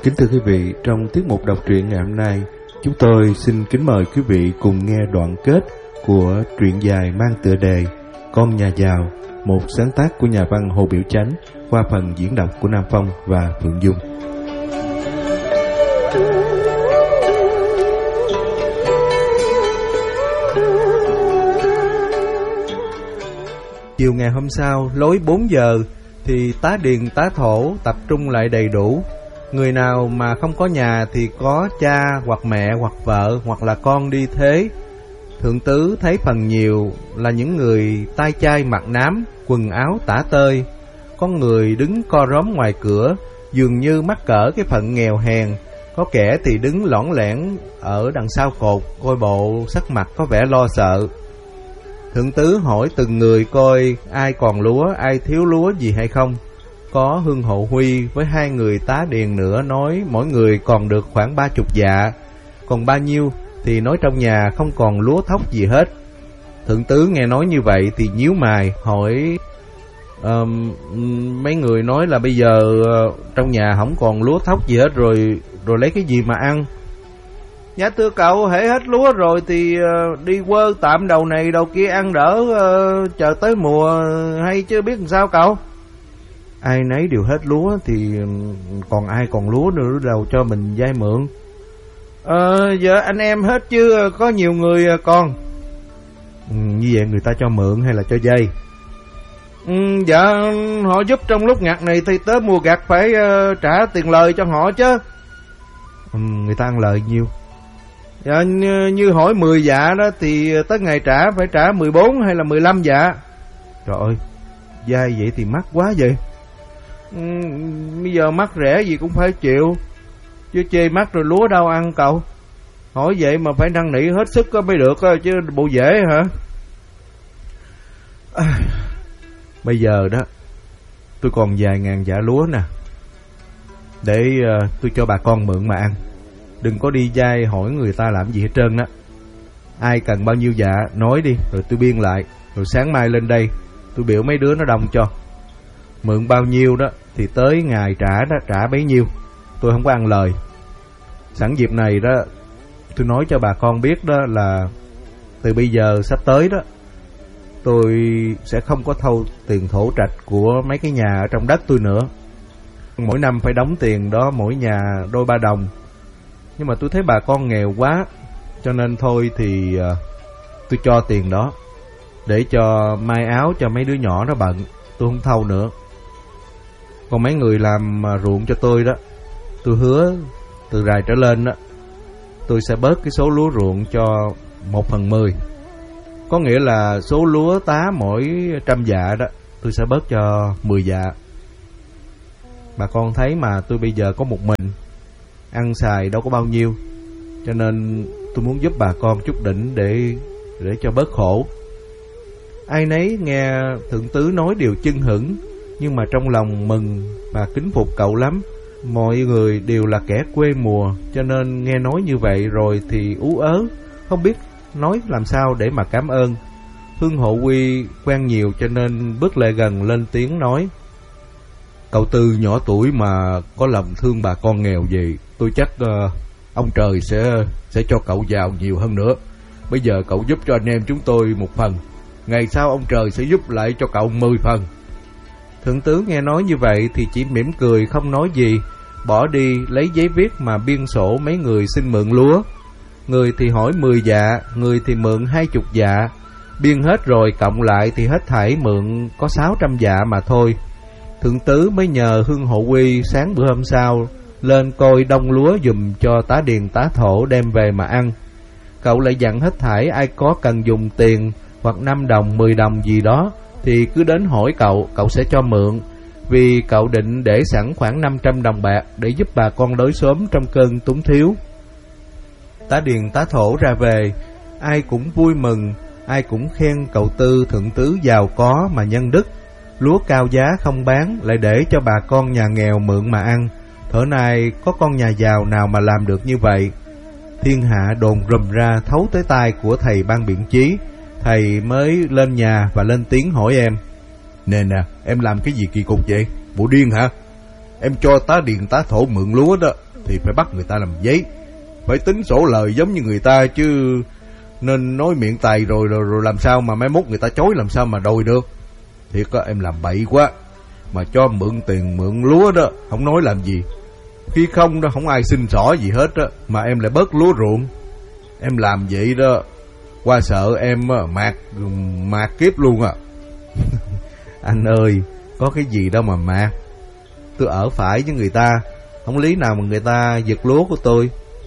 Kính thưa quý vị, trong tiết mục đọc truyện ngày hôm nay, chúng tôi xin kính mời quý vị cùng nghe đoạn kết của truyện dài mang tựa đề Con Nhà Giàu, một sáng tác của nhà văn Hồ Biểu Chánh qua phần diễn đọc của Nam Phong và Phượng Dung. Chiều ngày hôm sau, lối 4 giờ, thì tá điền tá thổ tập trung lại đầy đủ. Người nào mà không có nhà thì có cha hoặc mẹ hoặc vợ hoặc là con đi thế. Thượng tứ thấy phần nhiều là những người tay chai mặt nám, quần áo tả tơi. Có người đứng co róm ngoài cửa, dường như mắc cỡ cái phận nghèo hèn. Có kẻ thì đứng lõng lẻn ở đằng sau cột, coi bộ sắc mặt có vẻ lo sợ. Thượng tứ hỏi từng người coi ai còn lúa, ai thiếu lúa gì hay không. Có Hương Hộ Huy với 2 người tá điền nữa nói mỗi người còn được khoảng 30 dạ. Còn bao nhiêu thì nói trong nhà không còn lúa thóc gì hết. Thượng tứ nghe nói như vậy thì nhíu mày hỏi mấy người nói là bây giờ trong nhà không còn lúa thóc gì hết rồi lấy cái gì mà ăn? Dạ thưa cậu, hễ hết lúa rồi thì đi quơ tạm đầu này đầu kia ăn đỡ chờ tới mùa hay chứ biết làm sao cậu. Ai nấy đều hết lúa thì còn ai còn lúa nữa đâu cho mình vay mượn. Giờ anh em hết chứ có nhiều người còn. Như vậy người ta cho mượn hay là cho vay? Dạ họ giúp trong lúc ngặt này thì tới mùa gặt phải trả tiền lời cho họ chứ. Người ta ăn lời nhiêu? Dạ như hỏi 10 dạ đó thì tới ngày trả phải trả 14 hay là 15 dạ. Trời ơi, vay vậy thì mắc quá vậy. Bây giờ mắc rẻ gì cũng phải chịu, chứ chê mắc rồi lúa đâu ăn cậu. Hỏi vậy mà phải năn nỉ hết sức mới được chứ bộ dễ hả? Bây giờ đó tôi còn vài ngàn dạ lúa nè, để tôi cho bà con mượn mà ăn. Đừng có đi vay hỏi người ta làm gì hết trơn đó. Ai cần bao nhiêu dạ nói đi, rồi tôi biên lại, rồi sáng mai lên đây tôi biểu mấy đứa nó đồng cho. Mượn bao nhiêu đó thì tới ngày trả đó trả bấy nhiêu. Tôi không có ăn lời. Sẵn dịp này đó tôi nói cho bà con biết đó là từ bây giờ sắp tới đó tôi sẽ không có thâu tiền thổ trạch của mấy cái nhà ở trong đất tôi nữa. Mỗi năm phải đóng tiền đó mỗi nhà đôi 3 đồng. Nhưng mà tôi thấy bà con nghèo quá, cho nên thôi thì tôi cho tiền đó để cho may áo cho mấy đứa nhỏ nó bận. Tôi không thâu nữa. Còn mấy người làm ruộng cho tôi đó, tôi hứa từ rày trở lên đó tôi sẽ bớt cái số lúa ruộng cho 1/10. Có nghĩa là số lúa tá mỗi 100 dạ đó tôi sẽ bớt cho 10 dạ. Bà con thấy mà tôi bây giờ có một mình, ăn xài đâu có bao nhiêu, cho nên tôi muốn giúp bà con chút đỉnh để cho bớt khổ. Ai nấy nghe thượng tứ nói đều chưng hửng, nhưng mà trong lòng mừng và kính phục cậu lắm. Mọi người đều là kẻ quê mùa, cho nên nghe nói như vậy rồi thì ú ớ, không biết nói làm sao để mà cảm ơn. Hương Hộ Huy quen nhiều cho nên bước lại gần lên tiếng nói: Cậu Tư nhỏ tuổi mà có lòng thương bà con nghèo gì, tôi chắc ông trời sẽ cho cậu giàu nhiều hơn nữa. Bây giờ cậu giúp cho anh em chúng tôi một phần, ngày sau ông trời sẽ giúp lại cho cậu 10 phần. Thượng tứ nghe nói như vậy thì chỉ mỉm cười không nói gì, bỏ đi lấy giấy viết mà biên sổ mấy người xin mượn lúa. Người thì hỏi 10 dạ, người thì mượn 20 dạ. Biên hết rồi cộng lại thì hết thảy mượn có 600 dạ mà thôi. Thượng tứ mới nhờ Hương Hộ Huy sáng bữa hôm sau lên coi đông lúa giùm cho tá điền tá thổ đem về mà ăn. Cậu lại dặn hết thảy ai có cần dùng tiền hoặc 5 đồng 10 đồng gì đó thì cứ đến hỏi cậu sẽ cho mượn. Vì cậu định để sẵn khoảng 500 đồng bạc để giúp bà con lối xóm trong cơn túng thiếu. Tá điền tá thổ ra về, ai cũng vui mừng, ai cũng khen cậu Tư thượng tứ giàu có mà nhân đức. Lúa cao giá không bán, lại để cho bà con nhà nghèo mượn mà ăn. Thở nay có con nhà giàu nào mà làm được như vậy. Thiên hạ đồn rùm ra thấu tới tai của thầy ban biện chí. Thầy mới lên nhà và lên tiếng hỏi em: Nè, em làm cái gì kỳ cục vậy? Bộ điên hả? Em cho tá điền tá thổ mượn lúa đó thì phải bắt người ta làm giấy, phải tính sổ lời giống như người ta chứ. Nên nói miệng tài rồi làm sao mà mai mốt người ta chối, làm sao mà đòi được. Thiệt á, em làm bậy quá. Mà cho mượn tiền mượn lúa đó không nói làm gì, khi không đó không ai xin xỏ gì hết á, mà em lại bớt lúa ruộng. Em làm vậy đó, qua sợ em mạt kiếp luôn à. Anh ơi, có cái gì đâu mà mạt. Tôi ở phải với người ta, không lý nào mà người ta giật lúa của tôi.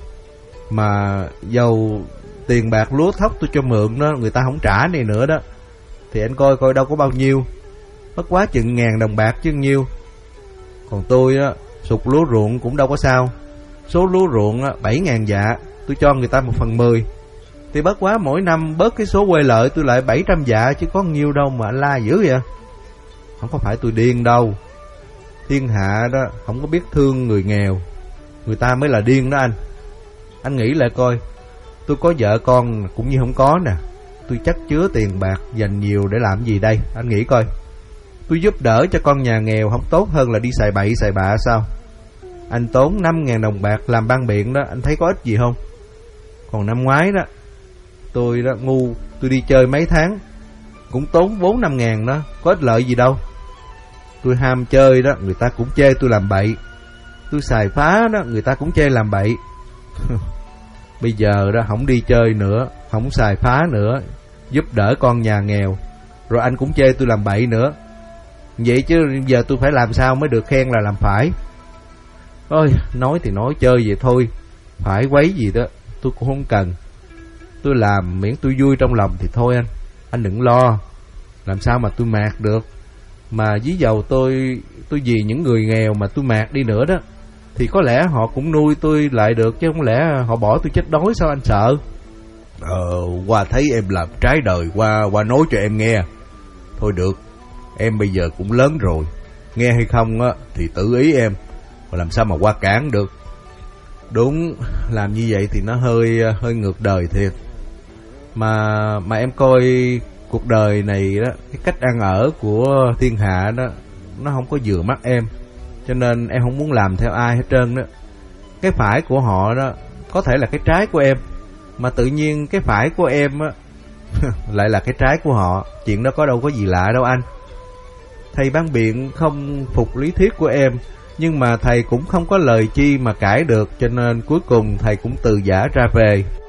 Mà dầu tiền bạc lúa thóc tôi cho mượn đó, người ta không trả này nữa đó, thì anh coi coi đâu có bao nhiêu, bất quá chừng 1000 đồng bạc chứ nhiêu. Còn tôi á, sụt lúa ruộng cũng đâu có sao. Số lúa ruộng 7.000 dạ, tôi cho người ta 1/10, thì bất quá mỗi năm bớt cái số quay lợi tôi lại 700 dạ, chứ có nhiêu đâu mà anh la dữ vậy. Không có phải tôi điên đâu. Thiên hạ đó không có biết thương người nghèo, người ta mới là điên đó anh. Anh nghĩ lại coi, tôi có vợ con cũng như không có nè. Tôi chắc chứa tiền bạc dành nhiều để làm gì đây? Anh nghĩ coi, tôi giúp đỡ cho con nhà nghèo không tốt hơn là đi xài bậy xài bạ sao? Anh tốn 5.000 đồng bạc làm băng biện đó, anh thấy có ích gì không? Còn năm ngoái đó, tôi đó ngu, tôi đi chơi mấy tháng cũng tốn 4-5 ngàn đó, có ích lợi gì đâu. Tôi ham chơi đó, người ta cũng chê tôi làm bậy. Tôi xài phá đó, người ta cũng chê làm bậy. Bây giờ đó không đi chơi nữa, không xài phá nữa, giúp đỡ con nhà nghèo, rồi anh cũng chê tôi làm bậy nữa. Vậy chứ giờ tôi phải làm sao mới được khen là làm phải? Ôi, nói thì nói chơi vậy thôi, phải quấy gì đó tôi cũng không cần. Tôi làm miễn tôi vui trong lòng thì thôi anh đừng lo. Làm sao mà tôi mạt được. Mà ví dầu tôi vì những người nghèo mà tôi mạt đi nữa đó, thì có lẽ họ cũng nuôi tôi lại được, chứ không lẽ họ bỏ tôi chết đói sao anh sợ? Qua thấy em làm trái đời, qua nói cho em nghe. Thôi được, em bây giờ cũng lớn rồi, nghe hay không á thì tự ý em, mà làm sao mà qua cản được. Đúng, làm như vậy thì nó hơi ngược đời thiệt. Mà em coi cuộc đời này đó, cái cách ăn ở của thiên hạ đó, nó không có vừa mắt em, cho nên em không muốn làm theo ai hết trơn đó. Cái phải của họ đó có thể là cái trái của em, mà tự nhiên cái phải của em á lại là cái trái của họ. Chuyện đó có đâu có gì lạ đâu anh. Thầy bán biện không phục lý thuyết của em, nhưng mà thầy cũng không có lời chi mà cãi được, cho nên cuối cùng thầy cũng từ giã ra về.